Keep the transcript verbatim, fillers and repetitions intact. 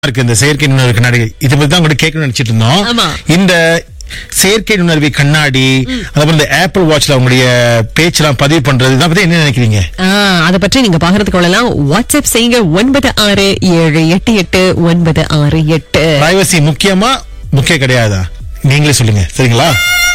இருக்கு இந்த செயற்கை நுண்ணறிவு கண்ணாடி. இதை பத்தி தான் கூட கேட்கணும்னு நினைச்சிட்டு இருந்தோம். இந்த செயற்கை நுண்ணறிவு கண்ணாடி, அதாவது இந்த ஆப்பிள் வாட்ச்ல அவங்களுடைய பேச்செல்லாம் பதிவு பண்றது, இதை பத்தி என்ன நினைக்கிறீங்க? அதை பற்றி நீங்க பகிர்ந்து கொள்ளலாம். வாட்ஸ்அப் செய்யுங்க ஒன்பது ஆறு ஏழு எட்டு எட்டு ஒன்பது ஆறு எட்டு. பிரைவசி முக்கியமா முக்கியம் கிடையாதா? நீங்களே சொல்லுங்க, சரிங்களா?